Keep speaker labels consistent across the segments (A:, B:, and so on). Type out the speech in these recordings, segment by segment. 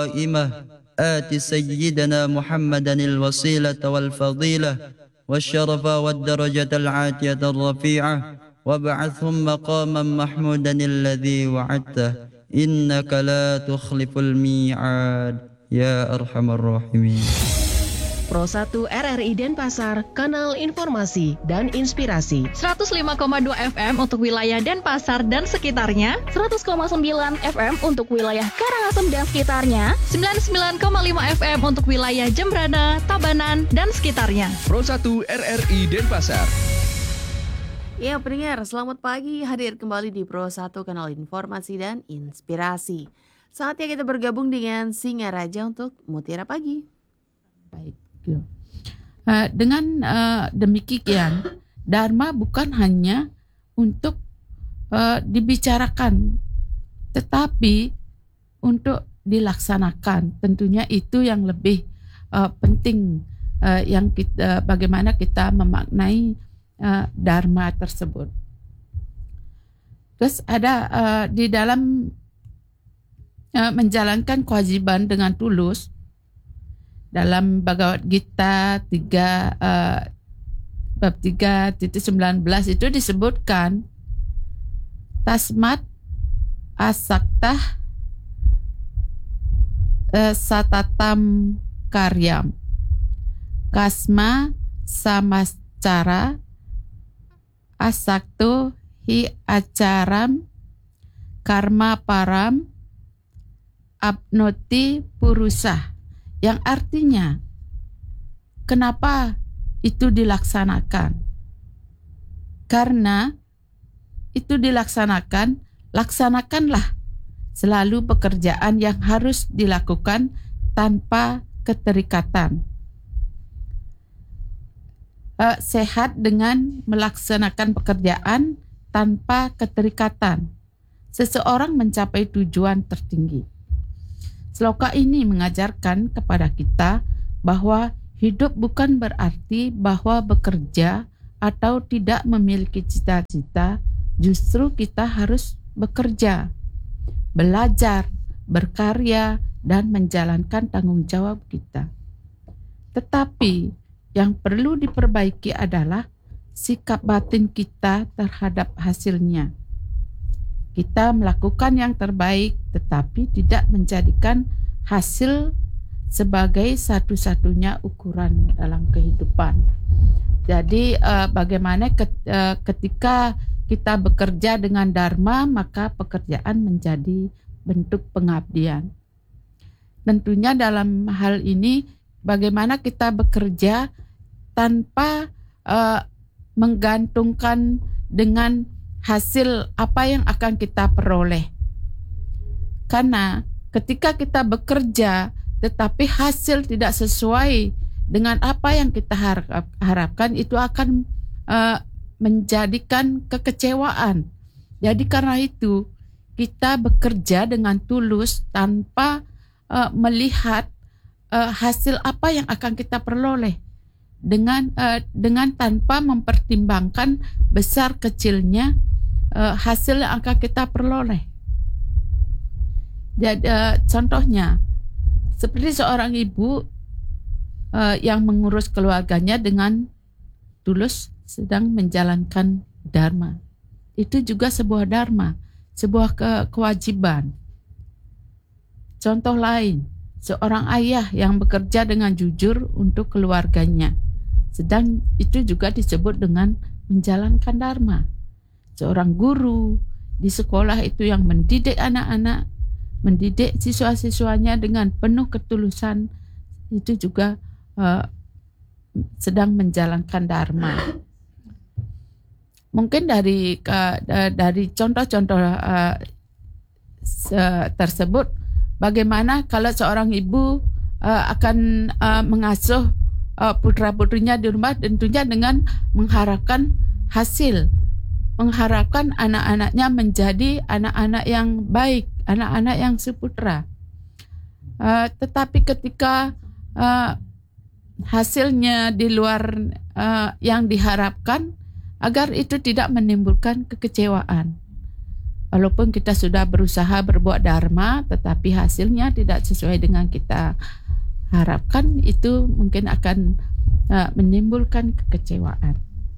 A: قائمة آت سيدنا محمدا الوسيلة والفضيلة والشرف والدرجة العاتية الرفيعة وابعثهم مقاما محمودا الذي وعدته إنك لا تخلف الميعاد يا أرحم الراحمين.
B: Pro 1 RRI Denpasar, kanal informasi dan inspirasi.
C: 105,2 FM untuk wilayah Denpasar dan sekitarnya,
D: 100,9 FM untuk wilayah Karangasem dan sekitarnya,
C: 99,5 FM untuk wilayah Jembrana, Tabanan, dan sekitarnya.
E: Pro 1 RRI Denpasar.
F: Ya pendengar, selamat pagi, hadir kembali di Pro 1 kanal informasi dan inspirasi. Saatnya kita bergabung dengan Singaraja untuk Mutiara Pagi.
G: Baik. Dengan demikian, Dharma bukan hanya untuk dibicarakan, tetapi untuk dilaksanakan. Tentunya itu yang lebih penting, yang kita, bagaimana kita memaknai Dharma tersebut. Terus ada di dalam menjalankan kewajiban dengan tulus. Dalam Bhagavad Gita 3 bab 3.19 itu disebutkan tasmat asaktah satatam karyam kasma samascara asakto hi acaram karma param apnoti purusah. Yang artinya, kenapa itu dilaksanakan? Karena itu dilaksanakan, laksanakanlah selalu pekerjaan yang harus dilakukan tanpa keterikatan. Sehat dengan melaksanakan pekerjaan tanpa keterikatan. Seseorang mencapai tujuan tertinggi. Sloka ini mengajarkan kepada kita bahwa hidup bukan berarti bahwa bekerja atau tidak memiliki cita-cita. Justru kita harus bekerja, belajar, berkarya, dan menjalankan tanggung jawab kita. Tetapi yang perlu diperbaiki adalah sikap batin kita terhadap hasilnya. Kita melakukan yang terbaik, tetapi tidak menjadikan hasil sebagai satu-satunya ukuran dalam kehidupan. Jadi bagaimana ketika kita bekerja dengan dharma, maka pekerjaan menjadi bentuk pengabdian. Tentunya dalam hal ini, bagaimana kita bekerja tanpa menggantungkan dengan hasil apa yang akan kita peroleh. Karena ketika kita bekerja tetapi hasil tidak sesuai dengan apa yang kita harapkan, itu akan menjadikan kekecewaan. Jadi karena itu kita bekerja dengan tulus tanpa melihat hasil apa yang akan kita peroleh, dengan tanpa mempertimbangkan besar kecilnya hasil yang akan kita peroleh. Jadi contohnya seperti seorang ibu yang mengurus keluarganya dengan tulus sedang menjalankan dharma. Itu juga sebuah dharma, sebuah kewajiban. Contoh lain, seorang ayah yang bekerja dengan jujur untuk keluarganya, sedang itu juga disebut dengan menjalankan dharma. Seorang guru di sekolah itu yang mendidik anak-anak, mendidik siswa-siswanya dengan penuh ketulusan, itu juga sedang menjalankan dharma. Mungkin dari contoh-contoh tersebut, bagaimana kalau seorang ibu akan mengasuh putra-putrinya di rumah, tentunya dengan mengharapkan hasil, mengharapkan anak-anaknya menjadi anak-anak yang baik, anak-anak yang seputra. Tetapi ketika hasilnya di luar yang diharapkan, agar itu tidak menimbulkan kekecewaan. walaupun kita sudah berusaha berbuat dharma, tetapi hasilnya tidak sesuai dengan kita harapkan, itu mungkin akan menimbulkan kekecewaan.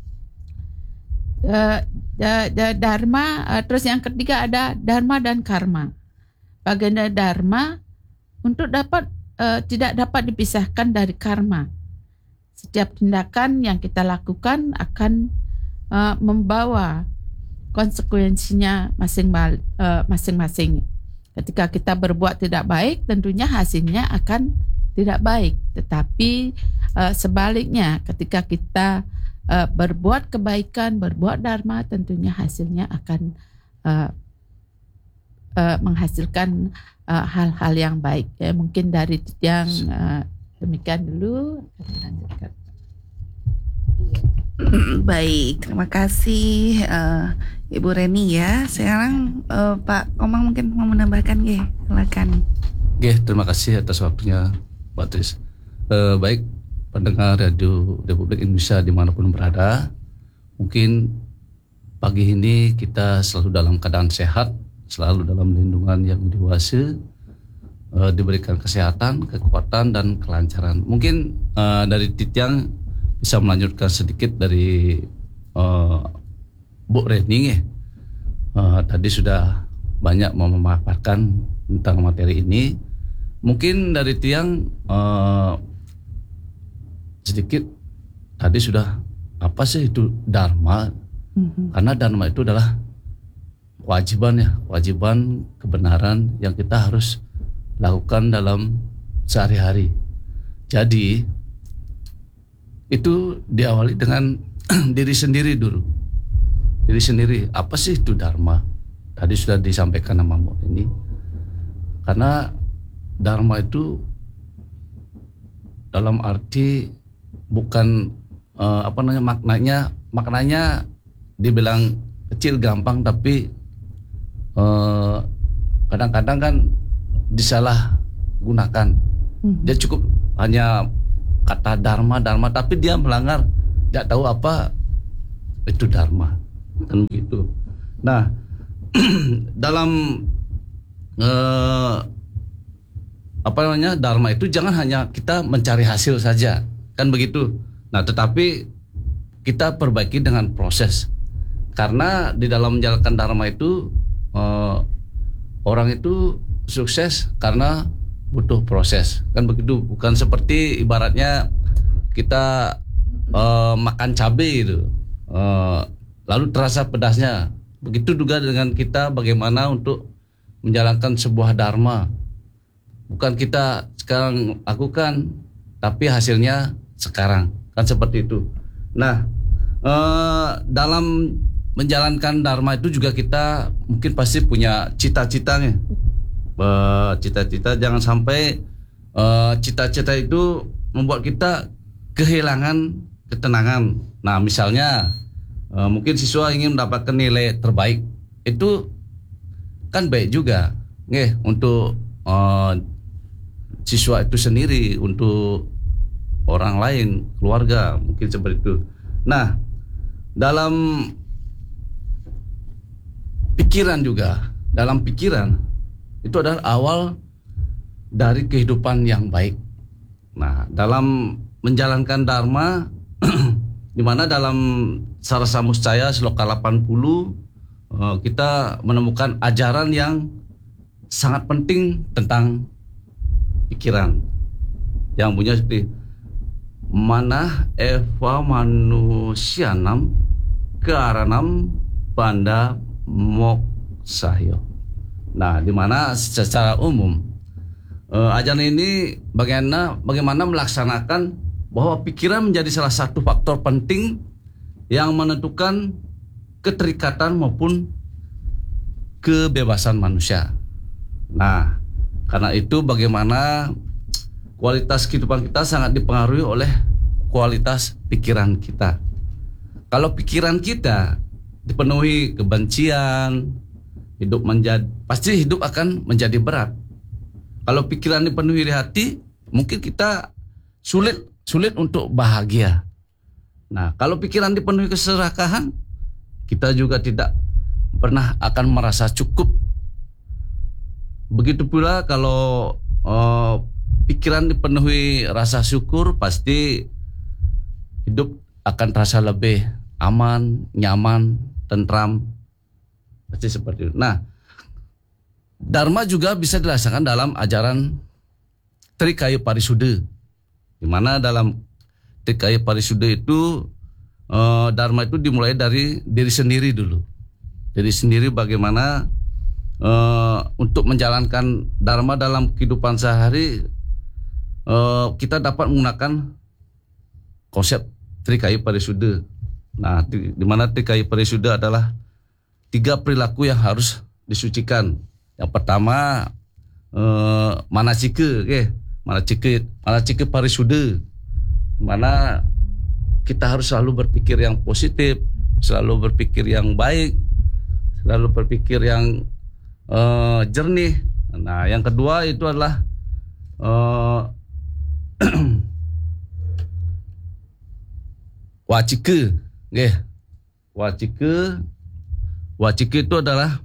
G: Dharma, terus yang ketiga ada dharma dan karma. Bagian dharma untuk tidak dapat dipisahkan dari karma. Setiap tindakan yang kita lakukan akan membawa konsekuensinya masing-masing. Ketika kita berbuat tidak baik, tentunya hasilnya akan tidak baik. Tetapi sebaliknya, ketika kita berbuat kebaikan, berbuat dharma, tentunya hasilnya akan menghasilkan hal-hal yang baik. Mungkin dari yang demikian dulu. Lanjutkan.
H: Baik, terima kasih Ibu Reni ya. Sekarang Pak Komang mungkin mau menambahkan, silakan.
I: Terima kasih atas waktunya, Mbak Tris. Baik, pendengar Radio Republik Indonesia dimanapun berada, mungkin pagi ini kita selalu dalam keadaan sehat, selalu dalam lindungan yang dewasa, diberikan kesehatan, kekuatan, dan kelancaran. Mungkin dari Titiang bisa melanjutkan sedikit dari Bu Reni. Tadi sudah banyak memaparkan tentang materi ini. Mungkin dari Tiang sedikit tadi sudah apa sih itu dharma? Karena dharma itu adalah kewajiban kebenaran yang kita harus lakukan dalam sehari-hari. Jadi itu diawali dengan diri sendiri dulu. Diri sendiri, apa sih itu dharma? Tadi sudah disampaikan sama Mbak ini. Karena dharma itu dalam arti bukan maknanya dibilang kecil gampang, tapi kadang-kadang kan disalah gunakan. Dia cukup hanya kata dharma, tapi dia melanggar, tidak tahu apa itu dharma, kan begitu. Nah, dalam dharma itu jangan hanya kita mencari hasil saja, kan begitu. Nah, tetapi kita perbaiki dengan proses, karena di dalam menjalankan dharma itu orang itu sukses karena butuh proses, kan begitu. Bukan seperti ibaratnya kita makan cabai itu lalu terasa pedasnya. Begitu juga dengan kita, bagaimana untuk menjalankan sebuah dharma. Bukan kita sekarang lakukan, tapi hasilnya sekarang, kan seperti itu. Nah, dalam menjalankan dharma itu juga kita mungkin pasti punya cita-citanya. Cita-cita, jangan sampai cita-cita itu membuat kita kehilangan ketenangan. Nah, misalnya mungkin siswa ingin mendapatkan nilai terbaik, itu kan baik juga untuk siswa itu sendiri, untuk orang lain, keluarga, mungkin seperti itu. Nah, dalam pikiran juga, dalam pikiran itu adalah awal dari kehidupan yang baik. Nah, dalam menjalankan dharma, di mana dalam Sarasa Muscaya Sloka 80 kita menemukan ajaran yang sangat penting tentang pikiran, yang punya seperti manah eva manusianam kearanam banda moksahyo. Nah, di mana secara umum ajaran ini bagaimana melaksanakan bahwa pikiran menjadi salah satu faktor penting yang menentukan keterikatan maupun kebebasan manusia. Nah, karena itu bagaimana kualitas kehidupan kita sangat dipengaruhi oleh kualitas pikiran kita. Kalau pikiran kita dipenuhi kebencian, pasti hidup akan menjadi berat. Kalau pikiran dipenuhi di hati, mungkin kita sulit untuk bahagia. Nah, kalau pikiran dipenuhi keserakahan, kita juga tidak pernah akan merasa cukup. Begitu pula kalau pikiran dipenuhi rasa syukur, pasti hidup akan terasa lebih aman, nyaman, tentram. Pasti seperti itu. Nah, Dharma juga bisa dilaksanakan dalam ajaran Trikaya Parisuddha, di mana dalam Trikaya Parisuddha itu Dharma itu dimulai dari diri sendiri dulu. Diri sendiri bagaimana untuk menjalankan Dharma dalam kehidupan sehari, kita dapat menggunakan konsep Trikaya Parisuddha. Nah, di mana Trikaya Parisuddha adalah 3 perilaku yang harus disucikan. Yang pertama manasika, manasika Parisuddha, di mana kita harus selalu berpikir yang positif, selalu berpikir yang baik, selalu berpikir yang jernih. Nah, yang kedua itu adalah wacika. Wacika itu adalah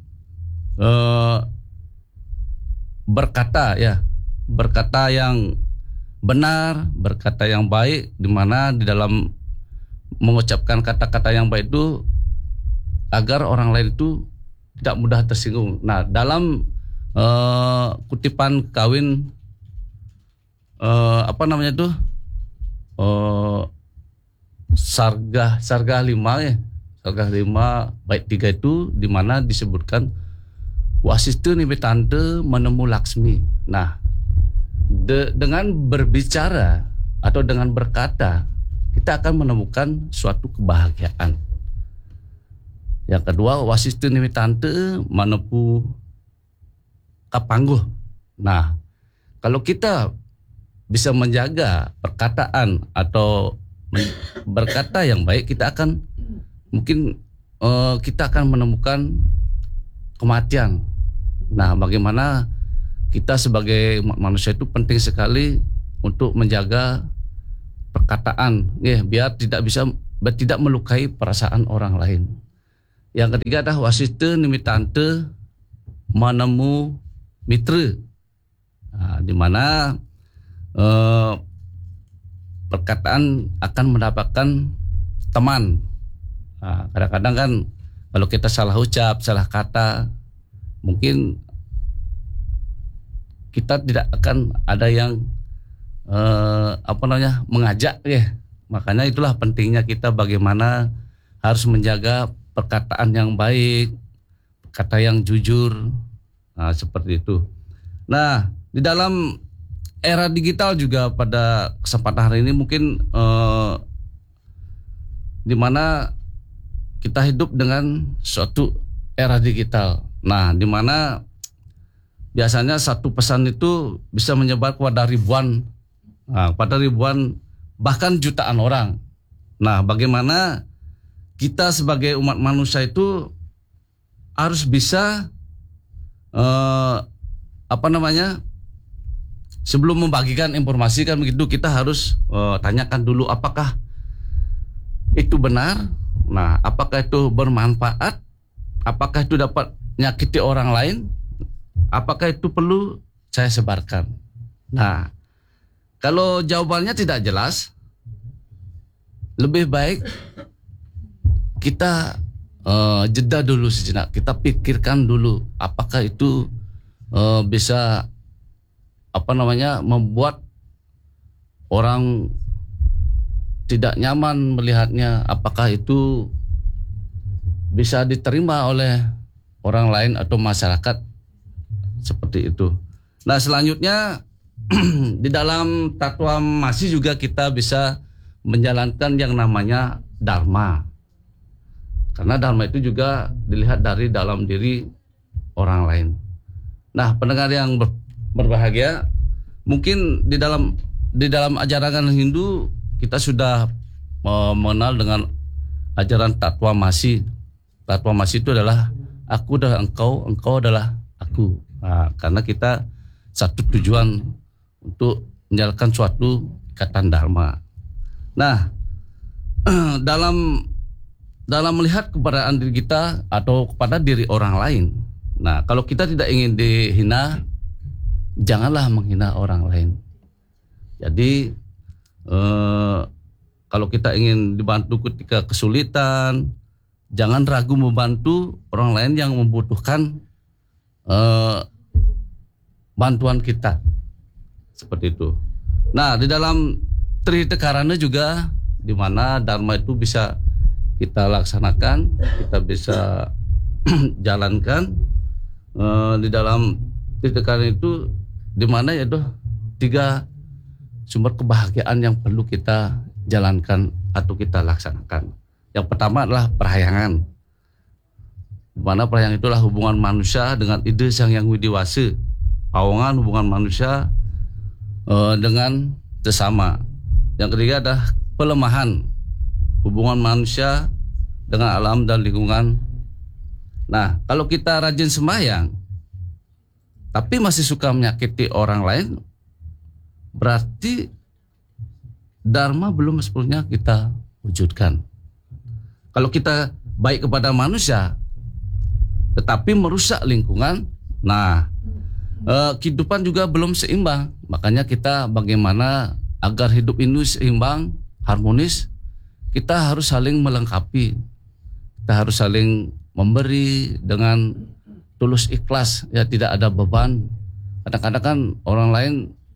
I: berkata yang benar, berkata yang baik, di mana di dalam mengucapkan kata-kata yang baik itu agar orang lain itu tidak mudah tersinggung. Nah, dalam kutipan kawin Sarga 5 bait 3 itu di mana disebutkan Wasistu Nimitante menemu Laksmi. Nah, dengan berbicara atau dengan berkata, kita akan menemukan suatu kebahagiaan. Yang kedua, Wasistu Nimitante menepu kapangguh. Nah, kalau kita bisa menjaga perkataan atau berkata yang baik, kita akan menemukan kematian. Nah, bagaimana kita sebagai manusia itu penting sekali untuk menjaga perkataan, biar tidak melukai perasaan orang lain. Yang ketiga adalah Wasista Nimitante menemu mitra. Nah, di mana perkataan akan mendapatkan teman. Nah, kadang-kadang kan kalau kita salah ucap, salah kata, mungkin kita tidak akan ada yang mengajak ya. Makanya itulah pentingnya kita bagaimana harus menjaga perkataan yang baik, kata yang jujur. Nah, seperti itu. Nah, di dalam era digital juga pada kesempatan hari ini mungkin di mana kita hidup dengan suatu era digital. Nah, di mana biasanya satu pesan itu bisa menyebar kepada ribuan, bahkan jutaan orang. Nah, bagaimana kita sebagai umat manusia itu harus bisa sebelum membagikan informasi kan begitu, kita harus tanyakan dulu apakah itu benar. Nah, apakah itu bermanfaat? Apakah itu dapat menyakiti orang lain? Apakah itu perlu saya sebarkan? Nah, kalau jawabannya tidak jelas, lebih baik kita jeda dulu sejenak. Kita pikirkan dulu apakah itu bisa membuat orang tidak nyaman melihatnya, apakah itu bisa diterima oleh orang lain atau masyarakat, seperti itu. Nah, selanjutnya di dalam Tattwa Masi juga kita bisa menjalankan yang namanya Dharma. Karena Dharma itu juga dilihat dari dalam diri orang lain. Nah, pendengar yang berbahagia, mungkin di dalam ajaran Hindu kita sudah mengenal dengan ajaran Tattwa Masi. Tattwa Masi itu adalah aku adalah engkau, engkau adalah aku. Nah, karena kita satu tujuan untuk menjalankan suatu ikatan Dharma. Nah, dalam dalam melihat keberadaan diri kita atau kepada diri orang lain. Nah, kalau kita tidak ingin dihina, janganlah menghina orang lain. Jadi kalau kita ingin dibantu ketika kesulitan, jangan ragu membantu orang lain yang membutuhkan bantuan kita. Seperti itu. Nah, di dalam Trihita Karana juga, di mana Dharma itu bisa kita laksanakan, kita bisa jalankan. Di dalam Trihita Karana itu, di mana yaitu 3 sumber kebahagiaan yang perlu kita jalankan atau kita laksanakan. Yang pertama adalah perhayangan, di mana perhayangan itulah hubungan manusia dengan ide sang yang widiwasa, pawongan hubungan manusia dengan sesama. Yang ketiga adalah pelemahan hubungan manusia dengan alam dan lingkungan. Nah, kalau kita rajin sembahyang tapi masih suka menyakiti orang lain, berarti Dharma belum sepenuhnya kita wujudkan. Kalau kita baik kepada manusia tetapi merusak lingkungan, nah kehidupan juga belum seimbang. Makanya kita bagaimana agar hidup ini seimbang, harmonis, kita harus saling melengkapi. Kita harus saling memberi dengan tulus ikhlas, ya, tidak ada beban. Kadang-kadang kan orang lain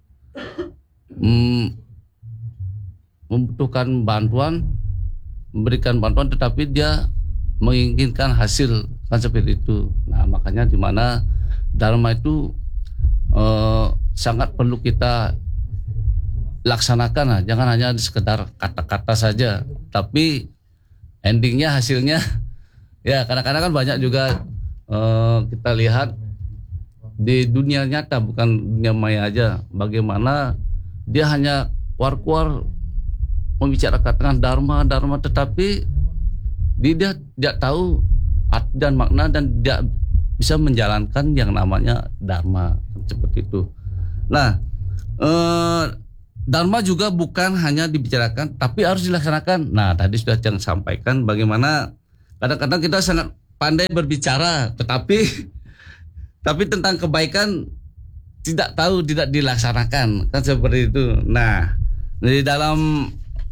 I: membutuhkan bantuan, memberikan bantuan, tetapi dia menginginkan hasil, kan seperti itu. Nah, makanya di mana Dharma itu sangat perlu kita laksanakan. Nah, jangan hanya sekedar kata-kata saja, tapi endingnya, hasilnya, ya kadang-kadang kan banyak juga kita lihat di dunia nyata, bukan dunia maya aja, bagaimana dia hanya keluar-keluar membicarakan Dharma, tetapi dia tidak tahu arti dan makna dan tidak bisa menjalankan yang namanya Dharma, seperti itu. Nah, Dharma juga bukan hanya dibicarakan, tapi harus dilaksanakan. Nah, tadi sudah Cang sampaikan bagaimana kadang-kadang kita sangat pandai berbicara, tetapi tentang kebaikan tidak tahu, tidak dilaksanakan, kan seperti itu. Nah, di dalam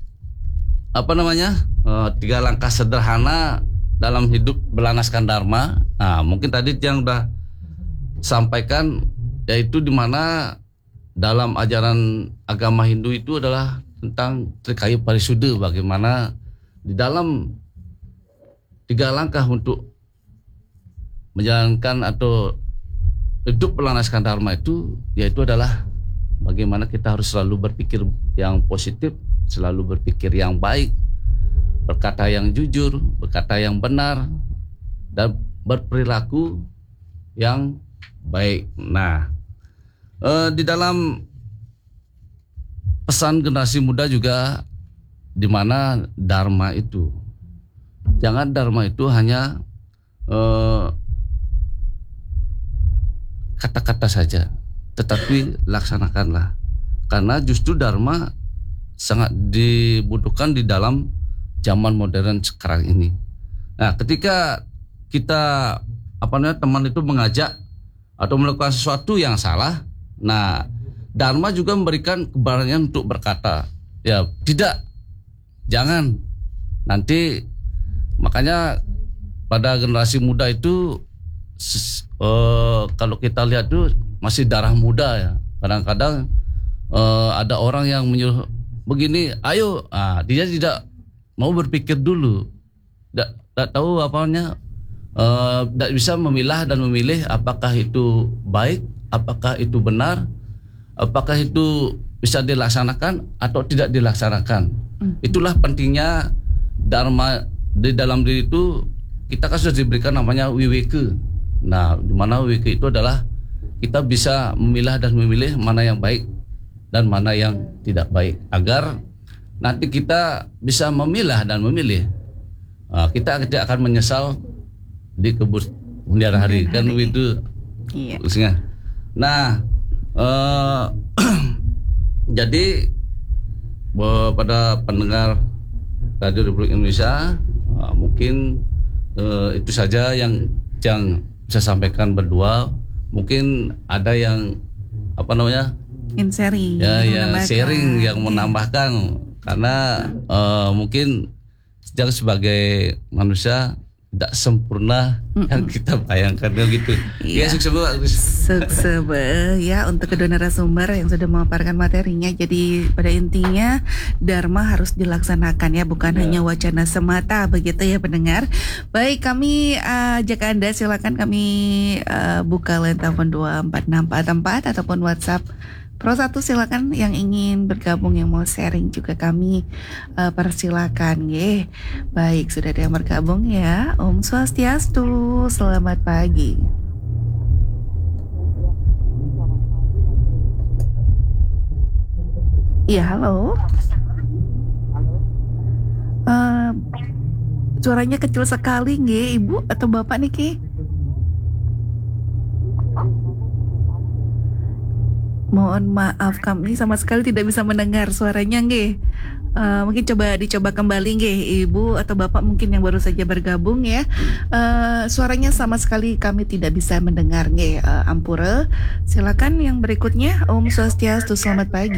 I: 3 langkah sederhana dalam hidup berlandaskan Dharma. Nah, mungkin tadi yang sudah sampaikan, yaitu di mana dalam ajaran agama Hindu itu adalah tentang Trikaya Parisuddha, bagaimana di dalam 3 langkah untuk menjalankan atau hidup berlandaskan Dharma itu, yaitu adalah bagaimana kita harus selalu berpikir yang positif, selalu berpikir yang baik, berkata yang jujur, berkata yang benar, dan berperilaku yang baik. Nah, di dalam pesan generasi muda juga, di mana Dharma itu, jangan Dharma itu hanya kata-kata saja, tetapi laksanakanlah. Karena justru Dharma sangat dibutuhkan di dalam zaman modern sekarang ini. Nah, ketika kita teman itu mengajak atau melakukan sesuatu yang salah, nah Dharma juga memberikan keberanian untuk berkata, ya tidak, jangan. Nanti makanya pada generasi muda itu kalau kita lihat tuh masih darah muda, ya. Kadang-kadang ada orang yang menyuruh begini, ayo, dia tidak mau berpikir dulu, tidak tahu tidak bisa memilah dan memilih apakah itu baik, apakah itu benar, apakah itu bisa dilaksanakan atau tidak dilaksanakan. Itulah pentingnya Dharma di dalam diri itu. Kita kan sudah diberikan namanya Viveka. Nah, di mana Viveka itu adalah kita bisa memilah dan memilih mana yang baik dan mana yang tidak baik, agar nanti kita bisa memilah dan memilih. Kita tidak akan menyesal di kemudian hari, kan begitu. Iya. Nah, jadi pada pendengar Radio Republik Indonesia, mungkin mungkin itu saja yang bisa sampaikan berdua. Mungkin ada yang
H: ingin sharing,
I: sharing yang menambahkan, karena mungkin sebagai manusia tidak sempurna yang kita bayangkan gitu. Ya, sukses
H: ya untuk kedua narasumber yang sudah memaparkan materinya. Jadi pada intinya Dharma harus dilaksanakan ya, bukan hanya wacana semata begitu ya pendengar. Baik, kami ajak Anda silakan kami buka line telepon 246444 ataupun WhatsApp Pro 1, silakan yang ingin bergabung, yang mau sharing juga kami persilakan ya. Baik, sudah ada yang bergabung ya. Om Swastiastu, selamat pagi. Iya, halo. Suaranya kecil sekali nggih, Ibu atau Bapak nih Ki? Mohon maaf, kami sama sekali tidak bisa mendengar suaranya nggih. Mungkin dicoba kembali nggih, Ibu atau Bapak mungkin yang baru saja bergabung ya. Suaranya sama sekali kami tidak bisa mendengar nggih. Ampura. Silakan yang berikutnya. Om Swastiastu, selamat pagi.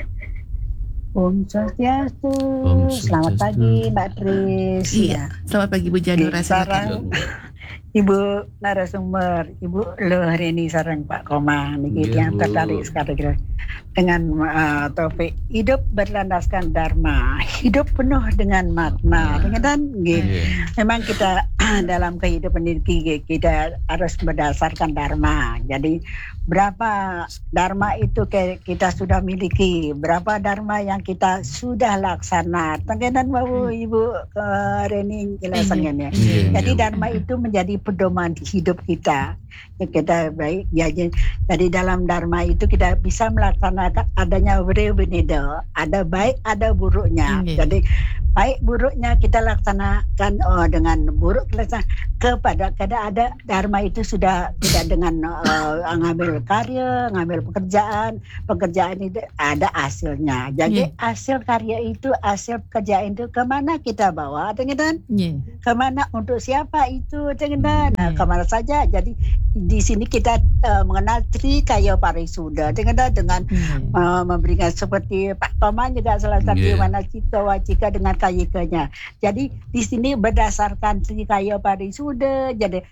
J: Om Swastiastu. Selamat pagi Mbak Tris.
H: Iya, selamat pagi Bu Janura. Silakan.
J: Ibu narasumber, Ibu Reni sareng Pak Komang niki yang tertarik sekali dengan topik hidup berlandaskan dharma, hidup penuh dengan makna. Dengan memang kita dalam kehidupan ini kita harus berdasarkan dharma. Jadi berapa dharma itu kita sudah miliki, berapa dharma yang kita sudah laksana. Dengan Ibu Reni jelasannya ya. Jadi dharma itu menjadi pedoman hidup kita. Kita baik ya, jadi dalam dharma itu kita bisa melaksanakan adanya berbeda, ada baik ada buruknya. Jadi baik buruknya kita laksanakan dengan buruk kepada ada dharma itu sudah tidak dengan ngambil karya, ngambil pekerjaan itu ada hasilnya. Jadi hasil karya itu, hasil pekerjaan itu kemana kita bawa dengan kemana, untuk siapa itu dengan kemana saja. Jadi di sini kita mengenal Trikaya Parisuda dengan memberikan seperti Pak Toman juga salah satu mana cika wacika dengan kayikanya. Jadi di sini berdasarkan Trikaya Parisuda, jadi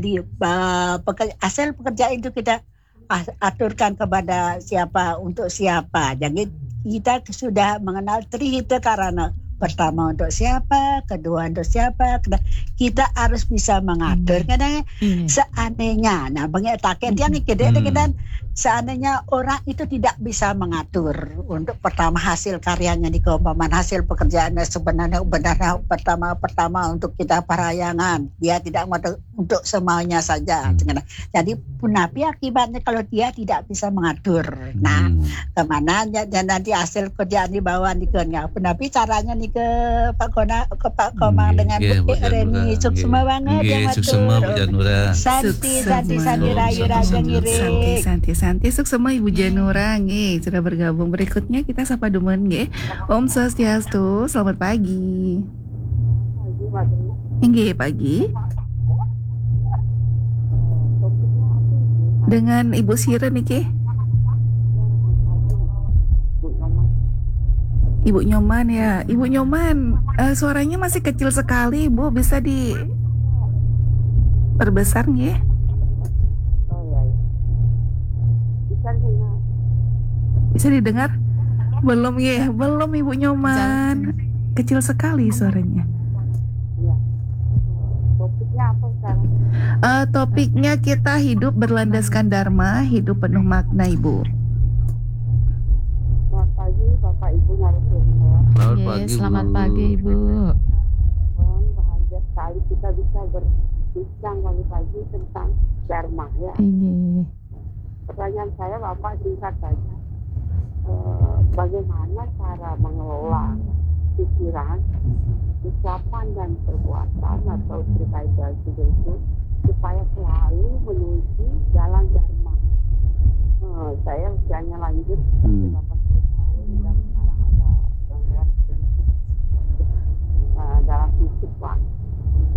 J: hasil pekerjaan itu kita aturkan kepada siapa, untuk siapa. Jadi kita sudah mengenal Trihita Karana. Pertama untuk siapa, kedua untuk siapa. Kita harus bisa mengatur. Kadang seandainya, seandainya orang itu tidak bisa mengatur untuk pertama hasil karyanya di keumpamaan hasil pekerjaannya sebenarnya pertama untuk kita parayangan, dia tidak untuk semuanya saja. Jadi punapi akibatnya kalau dia tidak bisa mengatur. Nah, kemana nanti hasil kerjaan dibawa di kenya. Punapi caranya nih ke Pak Komang dengan Bu Reni. Suksema banget ya
I: Suksema Bu Janura.
J: Santi rayu raja ngirik.
H: Santi suksema Ibu Janura nggih sudah bergabung. Berikutnya kita sapa Dumen nggih. Om Swastiastu, selamat pagi. Nggih pagi. Dengan Ibu Sira niki. Ibu Nyoman ya, Ibu Nyoman, suaranya masih kecil sekali, Bu, bisa diperbesar nggih? Bisa didengar? Belum ya, belum Ibu Nyoman, kecil sekali suaranya.
J: Topiknya apa sekarang?
H: Topiknya kita hidup berlandaskan dharma, hidup penuh makna, Ibu.
J: Selamat pagi Bapak Ibu narasumber.
G: Selamat pagi Ibu.
J: Bahagia sekali kita bisa berbincang pagi-pagi tentang dharma ya. Pertanyaan saya Bapak singkat saja. Bagaimana cara mengelola pikiran, ucapan dan perbuatan atau terkait dengan itu supaya selalu menuju jalan dharma. Saya usianya lanjut 80 tahun dan sekarang ada gangguan sedikit dalam fisik Pak.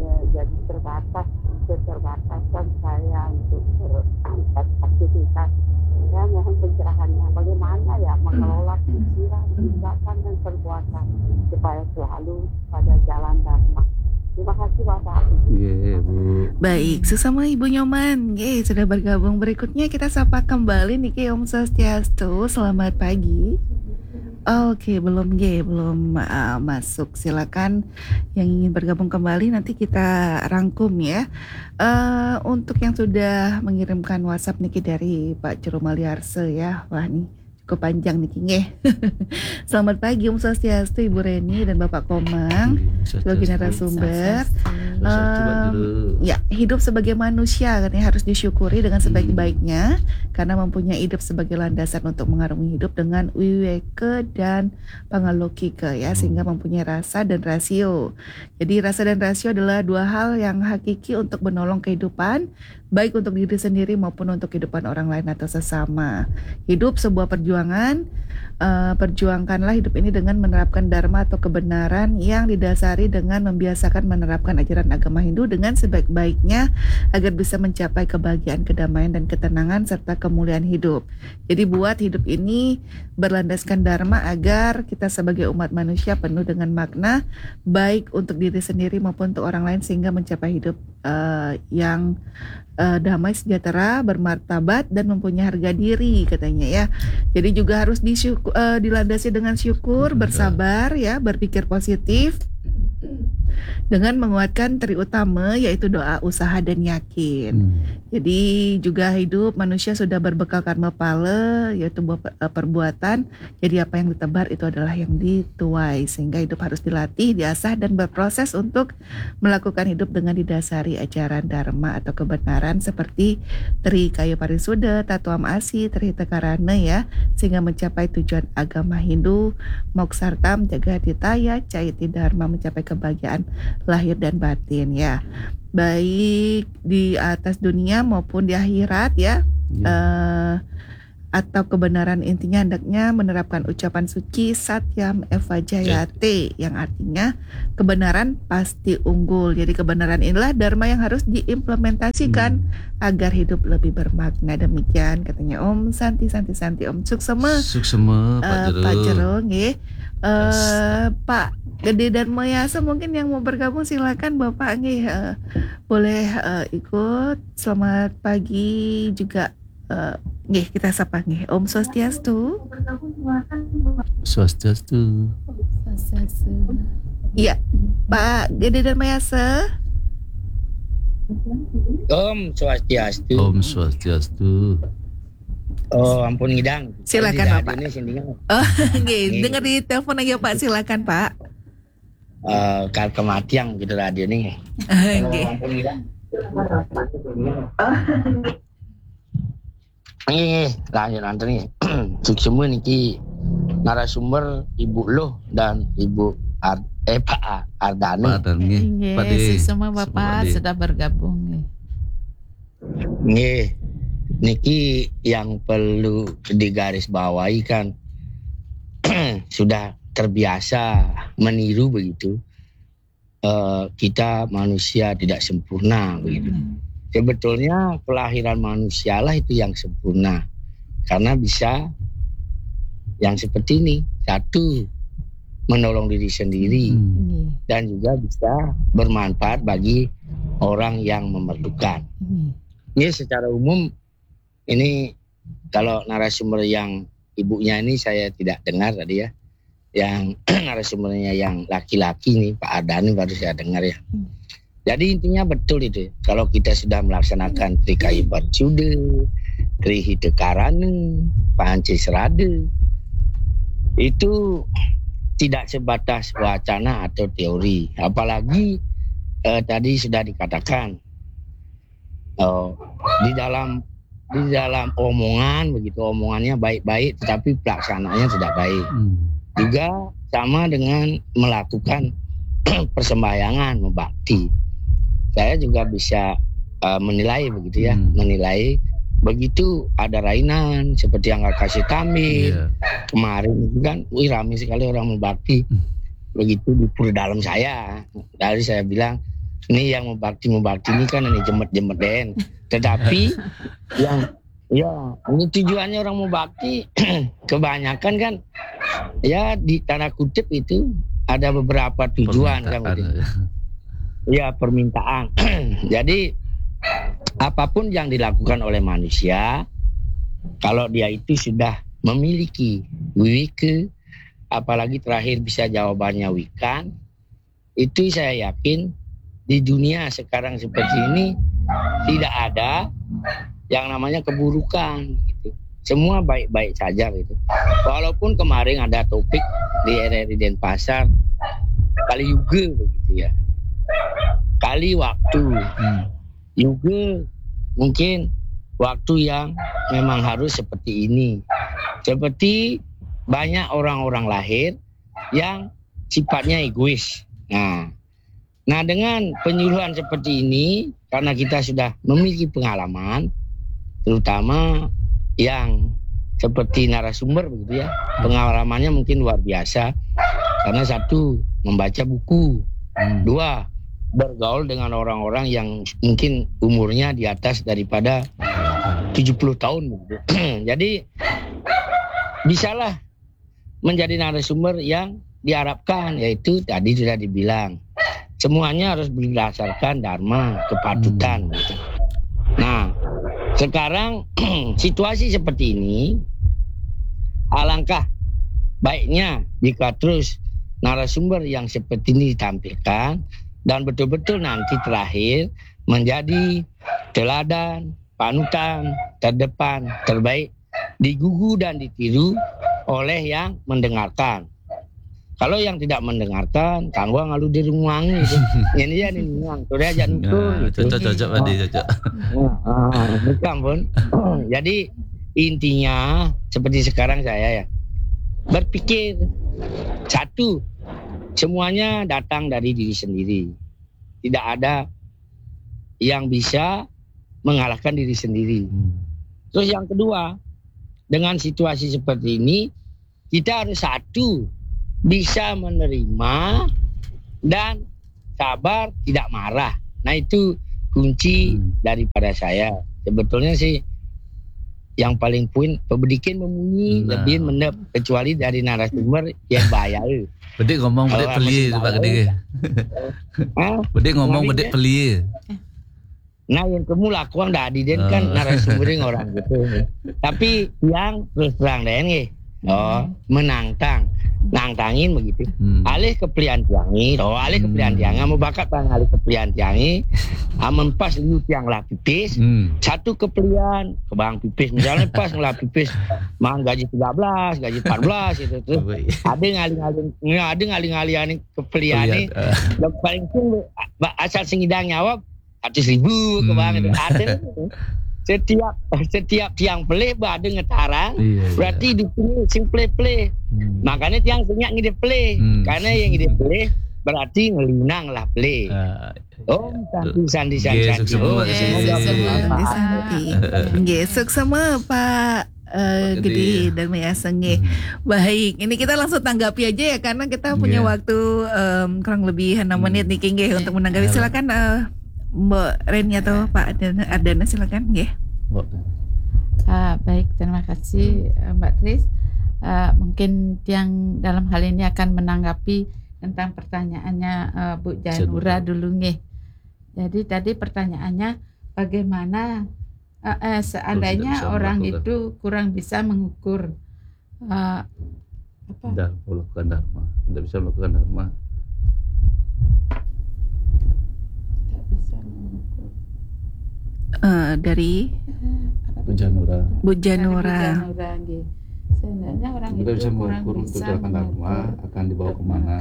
K: perawatan supaya selalu pada jalan dharma. Terima kasih Bapak.
I: Nggih, Bu.
H: Baik, sesama Ibu Nyoman, sudah bergabung. Berikutnya kita sapa kembali niki Om Swastiastu. Selamat pagi. Oke, belum masuk. Silakan yang ingin bergabung kembali, nanti kita rangkum ya. Untuk yang sudah mengirimkan WhatsApp niki dari Pak Jeromaliarse ya. Wah nih cukup panjang niki nggih. Selamat pagi Om Swastiastu, Ibu Reni dan Bapak Komang sebagai narasumber. Ya, hidup sebagai manusia katanya harus disyukuri dengan sebaik-baiknya karena mempunyai hidup sebagai landasan untuk mengarungi hidup dengan wiweke dan pangalokika ya, sehingga mempunyai rasa dan rasio. Jadi rasa dan rasio adalah dua hal yang hakiki untuk menolong kehidupan, baik untuk diri sendiri maupun untuk kehidupan orang lain atau sesama. Hidup sebuah perjuangan, perjuangkanlah hidup ini dengan menerapkan dharma atau kebenaran yang didasari dengan membiasakan menerapkan ajaran agama Hindu dengan sebaik-baiknya agar bisa mencapai kebahagiaan, kedamaian, dan ketenangan serta kemuliaan hidup. Jadi buat hidup ini berlandaskan dharma agar kita sebagai umat manusia penuh dengan makna baik untuk diri sendiri maupun untuk orang lain sehingga mencapai hidup yang damai, sejahtera, bermartabat dan mempunyai harga diri katanya ya. Jadi juga harus dilandasi dengan syukur, bersabar ya, berpikir positif dengan menguatkan tri utama yaitu doa, usaha, dan yakin. Jadi juga hidup manusia sudah berbekal karma pala yaitu perbuatan. Jadi apa yang ditebar itu adalah yang dituai, sehingga hidup harus dilatih, diasah, dan berproses untuk melakukan hidup dengan didasari ajaran dharma atau kebenaran seperti Tri Kaya Parisuda, Tatuam Asi, Tri Tekarana ya, sehingga mencapai tujuan agama Hindu, Moksartam, Jagaditaya, Caiti Dharma, mencapai kebahagiaan lahir dan batin ya, baik di atas dunia maupun di akhirat ya. Atau kebenaran intinya hendaknya menerapkan ucapan suci Satyam Eva Jayate yang artinya kebenaran pasti unggul. Jadi kebenaran inilah dharma yang harus diimplementasikan agar hidup lebih bermakna. Demikian katanya Om Santi Om Suksema Pak Jero nggih. Pak Gede dan Mayasa mungkin yang mau bergabung silakan Bapak nggih, boleh ikut. Selamat pagi juga. Nggih, kita sapa nggih. Om Swastiastu.
I: Swastiastu.
H: Iya, Pak Gede dan Mayasa.
L: Om Swastiastu.
I: Om Swastiastu.
L: Oh, ampun ngidang.
H: Silakan Bapak.
L: Ini sindingan.
H: Oh, nggih, dengar di telepon aja Pak, silakan Pak.
L: Kal kematian gitu radio nih.
H: Nggih.
L: Ampun ngidang. Nih, lanjut nanti nih. Semua niki narasumber Ibu Loh dan Ibu Pak Ardani.
G: Nggih, semua Bapak sudah bergabung
L: nih. Niki yang perlu digarisbawahi kan sudah terbiasa meniru begitu. Kita manusia tidak sempurna begitu. Sebetulnya kelahiran manusia lah itu yang sempurna, karena bisa yang seperti ini. Satu, menolong diri sendiri dan juga bisa bermanfaat bagi orang yang memerlukan. Ini secara umum, ini kalau narasumber yang ibunya ini saya tidak dengar tadi ya. Yang narasumbernya yang laki-laki nih Pak Ardani baru saya dengar ya. Jadi intinya betul itu. Kalau kita sudah melaksanakan Tri Kaya Parisuda, Tri Hitekarana, Panceserada, itu tidak sebatas wacana atau teori. Apalagi tadi sudah dikatakan di dalam omongan begitu, omongannya baik-baik tetapi pelaksanaannya tidak baik. Juga sama dengan melakukan persembahyangan membakti. Saya juga bisa menilai begitu ya, menilai begitu ada rainan seperti yang kasih Tamil kemarin kan, ramai sekali orang membakti. Begitu di pura dalam saya, dari saya bilang ini yang membakti ini kan ini jemet den. Tetapi yang ya ini tujuannya orang membakti kebanyakan kan ya di tanda kutip itu ada beberapa tujuan permintaan. Jadi apapun yang dilakukan oleh manusia, kalau dia itu sudah memiliki wike, apalagi terakhir bisa jawabannya wikan, itu saya yakin di dunia sekarang seperti ini tidak ada yang namanya keburukan gitu. Semua baik-baik saja gitu. Walaupun kemarin ada topik di RRI Denpasar kali juga begitu ya. Kali waktu juga mungkin waktu yang memang harus seperti ini. Seperti banyak orang-orang lahir yang sifatnya egois. Nah dengan penyuluhan seperti ini, karena kita sudah memiliki pengalaman, terutama yang seperti narasumber begitu ya, pengalamannya mungkin luar biasa. Karena satu, membaca buku. Dua, bergaul dengan orang-orang yang mungkin umurnya di atas daripada 70 tahun begitu. Jadi bisalah menjadi narasumber yang diharapkan, yaitu tadi sudah dibilang semuanya harus berdasarkan dharma, kepatutan gitu. Nah sekarang situasi seperti ini, alangkah baiknya jika terus narasumber yang seperti ini ditampilkan dan betul-betul nanti terakhir menjadi teladan, panutan, terdepan, terbaik, digugu dan ditiru oleh yang mendengarkan. Kalau yang tidak mendengarkan, kanggo ngalu di ruang gitu. Ini ya nih ruang, sudah aja nutur.
I: Cocok Pak cocok.
L: Bukan pun. Jadi intinya seperti sekarang saya ya berpikir satu, semuanya datang dari diri sendiri. Tidak ada yang bisa mengalahkan diri sendiri. Terus yang kedua, dengan situasi seperti ini, kita harus satu, bisa menerima dan sabar, tidak marah. Nah itu kunci daripada saya. Sebetulnya sih yang paling poin pembedikan memunyi lebih mendep, kecuali dari narasumber yang bahaya.
I: Bedik ngomong bedik pelie Pak Gede. Bedik ngomong bedik pelie.
L: Nah yang kamu lakukan dah diden kan narasumber orang gitu. Tapi yang terus terang deh nangtangin begitu. Alih ke pelian tiangi, alih ke pelian tiangi, mau bakat tang alih ke pelian tiangi, mempas liu tiang lah pipis, satu ke pelian, ke bang pipis, misalnya pas ngelah pipis, mang gaji 13, gaji 14 itu terus, ada ngaling-ngaling ke pelian ni, dan paling pun asal sengidang nyawa 100.000 ke bang itu, ada. Setiap tiang pelih ada ngetarang, berarti di sini sing pelih. Makanya tiang senyak ngide pelih, karena yang ngide pelih berarti ngelinang lah pelih. Santi.
H: Gesuk sama Pak Gede dan Maya Senge. Baik, ini kita langsung tanggapi aja ya, karena kita punya waktu kurang lebih 6 menit nih King untuk menanggapi. Silakan Mbak Reni atau Pak Ardana, silakan nggih.
G: Baik, terima kasih Mbak Tris. Mungkin yang dalam hal ini akan menanggapi tentang pertanyaannya Bu Janura dulu nggih. Jadi tadi pertanyaannya bagaimana seandainya orang itu kurang bisa mengukur
I: melakukan dharma, tidak bisa melakukan dharma.
H: Dari
I: Bu Janura.
G: Sebenarnya orang
I: tidak
G: itu
I: bisa
G: kurang
I: mengukur untuk
G: bisa
I: jalankan dharma akan dibawa kemana?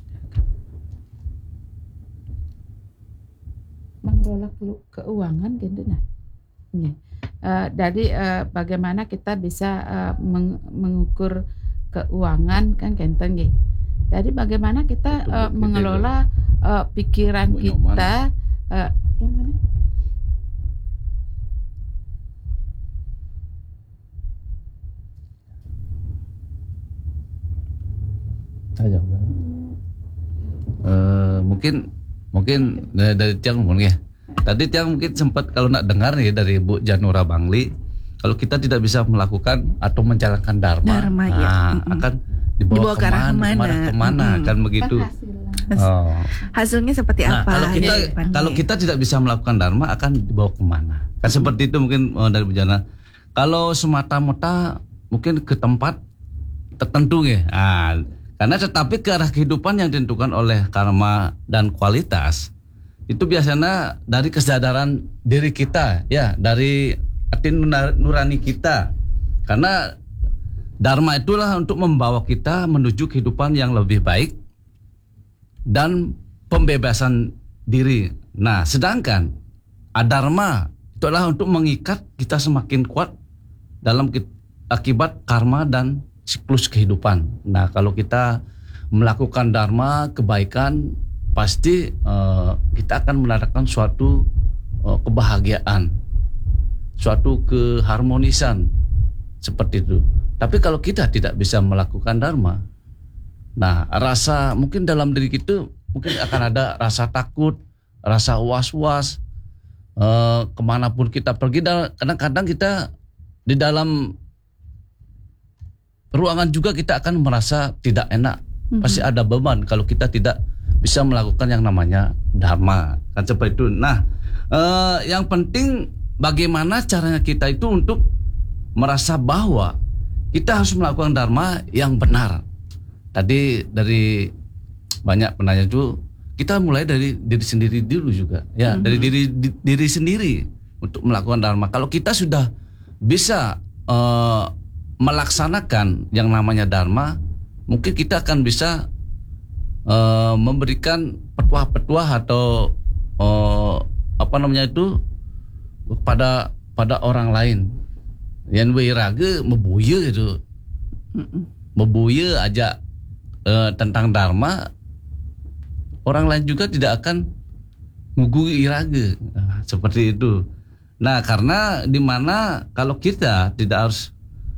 G: Mengelola keuangan gitu nah. Jadi bagaimana kita bisa mengukur keuangan kan kenten nggih. Jadi bagaimana kita mengelola pikiran kita yang mana?
I: Mungkin dari Tiang mungkin ya. Tadi Tiang mungkin sempat kalau nak dengar nih dari Bu Janura Bangli, kalau kita tidak bisa melakukan atau menjalankan dharma,
H: ya.
I: akan
H: Dibawa ke arah kemana?
I: Kan begitu.
H: Hasilnya seperti apa?
I: Kalau kita tidak bisa melakukan dharma akan dibawa kemana? Kan seperti itu mungkin dari Bujana. Kalau semata-mata mungkin ke tempat tertentu ya. Karena tetapi ke arah kehidupan yang ditentukan oleh karma dan kualitas itu biasanya dari kesadaran diri kita ya, dari hati nurani kita. Karena dharma itulah untuk membawa kita menuju kehidupan yang lebih baik dan pembebasan diri. Nah, sedangkan adharma itu adalah untuk mengikat kita semakin kuat dalam akibat karma dan siklus kehidupan. Nah, kalau kita melakukan dharma, kebaikan, pasti kita akan mendapatkan suatu kebahagiaan, suatu keharmonisan seperti itu. Tapi kalau kita tidak bisa melakukan dharma, nah rasa mungkin dalam diri kita mungkin akan ada rasa takut, rasa was-was, kemanapun kita pergi. Kadang-kadang kita di dalam ruangan juga kita akan merasa tidak enak. Pasti ada beban kalau kita tidak bisa melakukan yang namanya dharma, kan seperti itu. Nah, yang penting bagaimana caranya kita itu untuk merasa bahwa kita harus melakukan dharma yang benar. Tadi dari banyak penanya itu, kita mulai dari diri sendiri dulu juga, ya, dari diri sendiri untuk melakukan dharma. Kalau kita sudah bisa melaksanakan yang namanya dharma, mungkin kita akan bisa memberikan petuah-petuah atau pada orang lain. Yang wiraga membuya itu, membuya aja tentang dharma, orang lain juga tidak akan menggugui iraga, seperti itu. Nah, karena dimana kalau kita tidak harus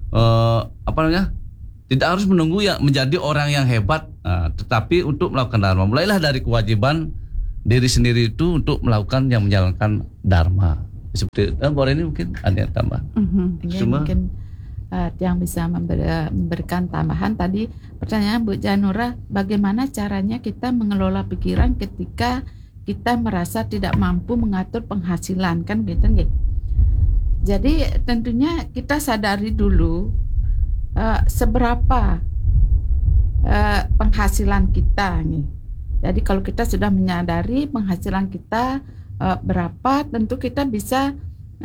I: tidak harus menunggu yang menjadi orang yang hebat, tetapi untuk melakukan dharma, mulailah dari kewajiban diri sendiri itu untuk melakukan yang menjalankan dharma. Seperti Bor ini mungkin ada yang tambah.
G: Mungkin yang bisa memberikan tambahan tadi pertanyaan Bu Janura, bagaimana caranya kita mengelola pikiran ketika kita merasa tidak mampu mengatur penghasilan, kan gitu nggih. Jadi tentunya kita sadari dulu seberapa penghasilan kita nih. Jadi kalau kita sudah menyadari penghasilan kita berapa, tentu kita bisa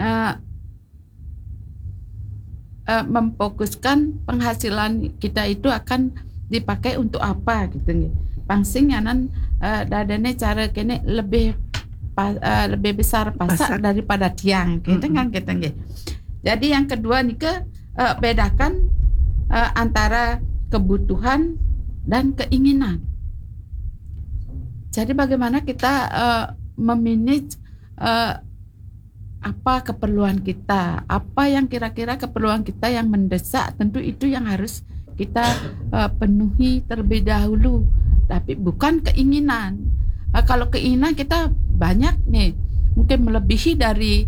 G: memfokuskan penghasilan kita itu akan dipakai untuk apa gitu nih. Pangsing yanan dadane cara kene lebih besar pasak daripada tiang gitu kan gitu nggih. Jadi yang kedua nih bedakan antara kebutuhan dan keinginan. Jadi bagaimana kita memanage apa keperluan kita, apa yang kira-kira keperluan kita yang mendesak, tentu itu yang harus kita penuhi terlebih dahulu, tapi bukan keinginan. Kalau keinginan kita banyak nih, mungkin melebihi dari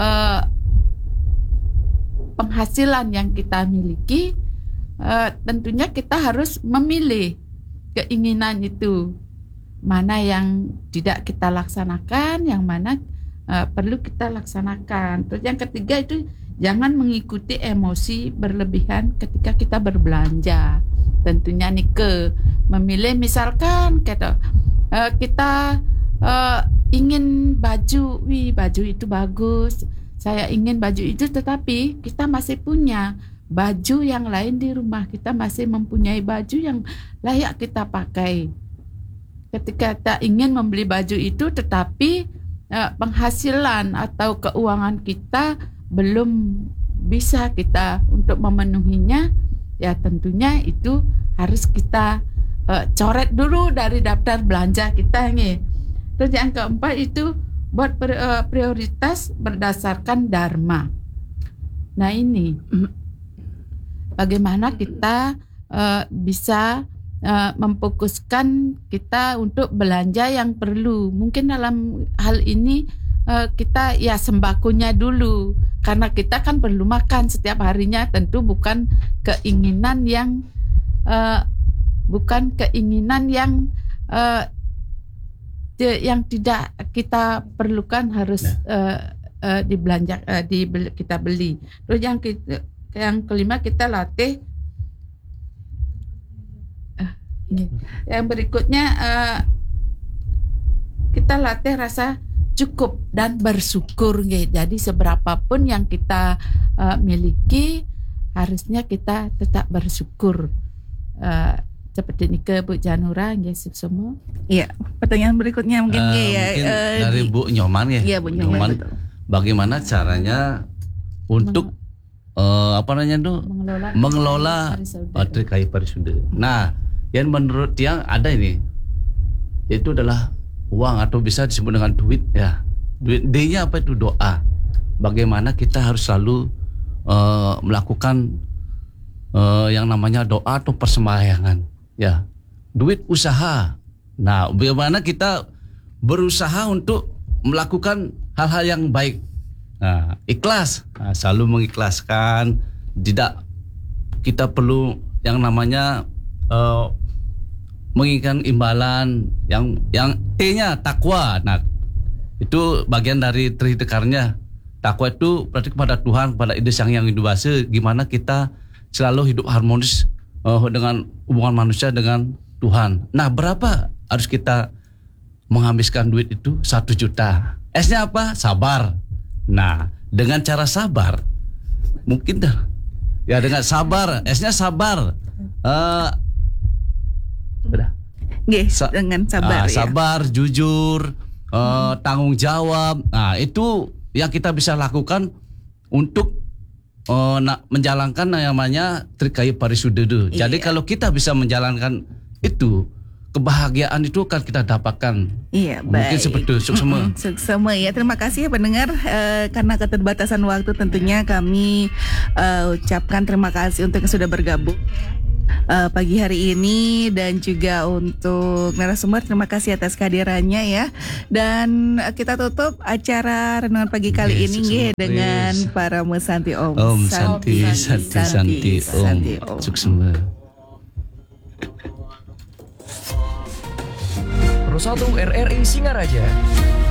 G: penghasilan yang kita miliki, tentunya kita harus memilih keinginan itu. Mana yang tidak kita laksanakan, yang mana perlu kita laksanakan. Terus yang ketiga itu jangan mengikuti emosi berlebihan ketika kita berbelanja. Tentunya nih memilih, misalkan kita ingin baju, baju itu bagus, saya ingin baju itu, tetapi kita masih punya baju yang lain di rumah, kita masih mempunyai baju yang layak kita pakai. Ketika kita ingin membeli baju itu, tetapi penghasilan atau keuangan kita belum bisa kita untuk memenuhinya, ya tentunya itu harus kita coret dulu dari daftar belanja kita nih. Terus yang keempat itu buat prioritas berdasarkan dharma. Nah ini bagaimana kita bisa memfokuskan kita untuk belanja yang perlu. Mungkin dalam hal ini kita ya sembakonya dulu, karena kita kan perlu makan setiap harinya, tentu bukan keinginan yang bukan keinginan yang tidak kita perlukan harus dibelanja, kita beli. Terus yang kelima kita latih. Yang berikutnya kita latih rasa cukup dan bersyukur. Jadi seberapapun yang kita miliki, harusnya kita tetap bersyukur. Seperti ini ke Bu Janura, semua.
H: Iya, pertanyaan berikutnya mungkin
I: mungkin dari Bu Nyoman ya.
H: Iya, Bu Nyoman.
I: Bagaimana caranya untuk mengelola Trikaya Parisuda. Nah, yang menurut yang ada ini, itu adalah uang atau bisa disebut dengan duit ya. Duit D-nya apa itu? Doa. Bagaimana kita harus selalu melakukan yang namanya doa atau persembahyangan. Ya, duit usaha. Nah, bagaimana kita berusaha untuk melakukan hal-hal yang baik. Nah, ikhlas. Nah, selalu mengikhlaskan. Tidak, kita perlu yang namanya menginginkan imbalan. Yang T-nya takwa. Nah, itu bagian dari tritekarnya. Takwa itu berarti kepada Tuhan, kepada Ide Sang Yang Widu Wasa. Gimana kita selalu hidup harmonis dengan hubungan manusia dengan Tuhan. Nah, berapa harus kita menghabiskan duit itu? 1 juta. S-nya apa? Sabar. Nah, dengan cara sabar, mungkin dah. Ya, dengan sabar. S-nya sabar.
H: Dengan sabar.
I: Sabar, jujur, tanggung jawab. Nah, itu yang kita bisa lakukan untuk menjalankan namanya Trikaya Parisuda itu. Jadi kalau kita bisa menjalankan itu, kebahagiaan itu akan kita dapatkan.
H: Iya,
I: mungkin
H: baik.
I: seperti itu.
H: Suksema ya. Terima kasih ya pendengar. Karena keterbatasan waktu, tentunya kami ucapkan terima kasih untuk yang sudah bergabung pagi hari ini, dan juga untuk narasumber, terima kasih atas kehadirannya ya. Dan kita tutup acara renungan pagi kali ini dengan para Santi Om.
I: Om Santi Om. Suksema.
E: Pro 1 RRI Singaraja.